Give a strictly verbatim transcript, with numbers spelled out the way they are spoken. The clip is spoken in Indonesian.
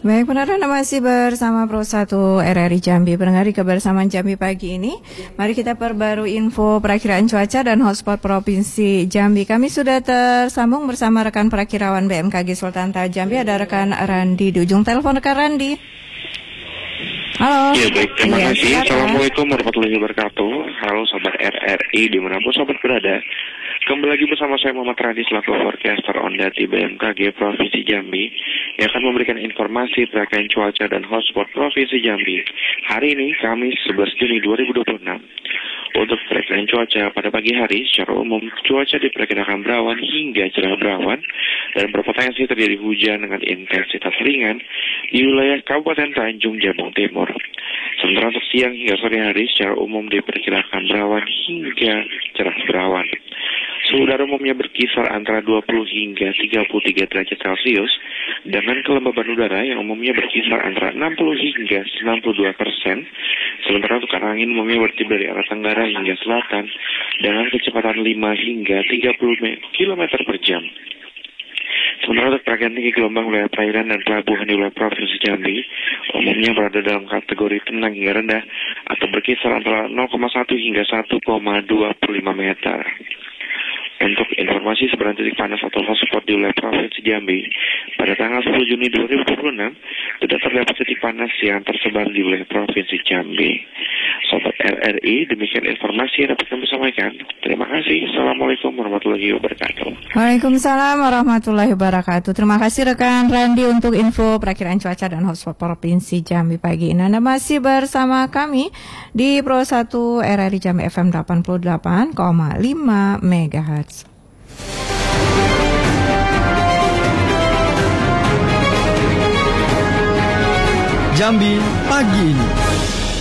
Baik, pendengar Anda masih bersama Pro satu R R I Jambi. Pendengar di Kebersamaan Jambi pagi ini, mari kita perbarui info perakiraan cuaca dan hotspot Provinsi Jambi. Kami sudah tersambung bersama rekan perakirawan B M K G Sultan Jambi. Ada rekan Randi di ujung telepon. Rekan Randi. Halo. Ya baik, terima ya, kasih. silakan. Assalamualaikum warahmatullahi wabarakatuh. Halo Sobat R R I dimanapun Sobat berada. Kembali lagi bersama saya Muhammad Radi selaku forecaster Ondati B M K G Provinsi Jambi yang akan memberikan informasi terkait cuaca dan hotspot Provinsi Jambi. Hari ini Kamis sebelas Juni dua ribu dua puluh enam. Untuk perakiraan cuaca pada pagi hari, secara umum cuaca diperkirakan berawan hingga cerah berawan dan berpotensi terjadi hujan dengan intensitas ringan di wilayah Kabupaten Tanjung Jabung Timur. Sementara untuk siang hingga sore hari, secara umum diperkirakan berawan hingga cerah berawan. Suhu udara umumnya berkisar antara dua puluh hingga tiga puluh tiga derajat Celcius dengan kelembaban udara yang umumnya berkisar antara enam puluh hingga sembilan puluh dua persen. Sementara untuk arah angin umumnya bertiup dari arah tenggara hingga selatan dengan kecepatan lima hingga tiga puluh kilometer per jam. Sementara untuk perkiraan tinggi gelombang wilayah perairan dan pelabuhan di wilayah Provinsi Jambi umumnya berada dalam kategori tenang hingga rendah atau berkisar antara nol koma satu hingga satu koma dua puluh lima meter. Untuk informasi sebaran titik panas atau hotspot di wilayah Provinsi Jambi, pada tanggal sepuluh Juni dua ribu dua puluh enam, tidak terdapat titik panas yang tersebar di wilayah Provinsi Jambi. Sobat R R I, demikian informasi yang dapat kami sampaikan. Terima kasih. Assalamualaikum warahmatullahi wabarakatuh. Waalaikumsalam warahmatullahi wabarakatuh. Terima kasih rekan Randi untuk info perakiraan cuaca dan hotspot Provinsi Jambi pagi ini. Anda masih bersama kami di Pro satu R R I Jambi F M delapan puluh delapan koma lima megahertz. Jambi pagi ini.